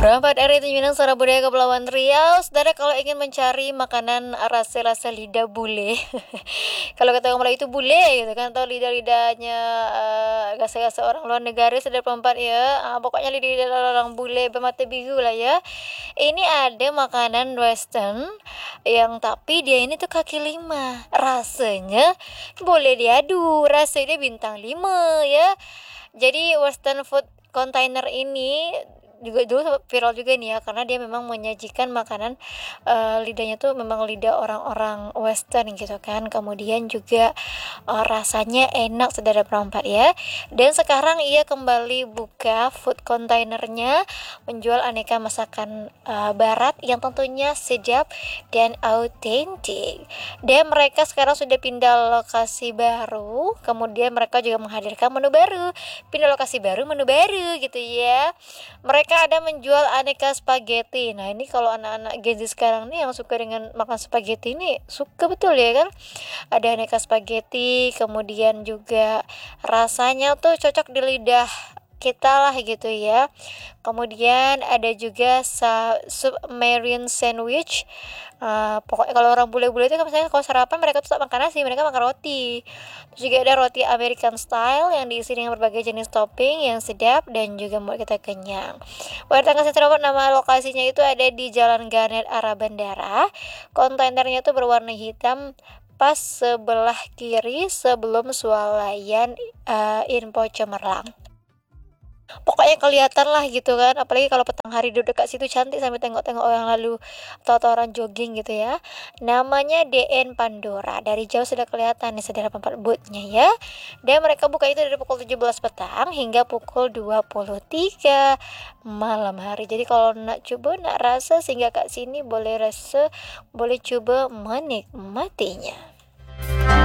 Perempat RI Tanjung Suara Budaya Kepulauan Riau. Saudara kalau ingin mencari makanan rasa-rasa lidah bule kalau kata orang Melayu itu bule gitu kan, atau lidah-lidahnya gasa-gasa orang luar negara, saudara perempat ya, pokoknya lidah-lidah orang bule bermata biru lah ya. Ini ada makanan western yang tapi dia ini tuh kaki lima, rasanya boleh diadu, rasanya bintang 5 ya. Jadi western food container ini juga dulu viral juga nih ya, karena dia memang menyajikan makanan lidahnya tuh memang lidah orang-orang western gitu kan, kemudian juga rasanya enak saudara perempat ya. Dan sekarang ia kembali buka food containernya, menjual aneka masakan barat yang tentunya sedap dan autentik. Dan mereka sekarang sudah pindah lokasi baru, kemudian mereka juga menghadirkan menu baru, pindah lokasi baru, menu baru gitu ya. Mereka ada menjual aneka spaghetti. Nah ini kalau anak-anak Gen Z sekarang nih yang suka dengan makan spaghetti ini suka betul ya kan. Ada aneka spaghetti, kemudian juga rasanya tuh cocok di lidah kita lah gitu ya. Kemudian ada juga submarine sandwich. Pokoknya kalau orang bule-bule itu kan misalnya kalau sarapan mereka tuh tak makan nasi, mereka makan roti. Terus juga ada roti American style yang diisi dengan berbagai jenis topping yang sedap dan juga membuat kita kenyang. Pada tanggal Sentrobot, nama lokasinya itu ada di Jalan Garnet arah bandara. Kontainernya tuh berwarna hitam pas sebelah kiri sebelum swalayan Info Cemerlang. Pokoknya kelihatan lah gitu kan, apalagi kalau petang hari duduk dekat situ cantik sambil tengok-tengok orang lalu atau orang jogging gitu ya. Namanya DN Pandora, dari jauh sudah kelihatan nih saudara tempat bootnya ya. Dan mereka buka itu dari pukul 17 petang hingga pukul 23 malam hari. Jadi kalau nak rasa sehingga kat sini boleh coba menikmatinya.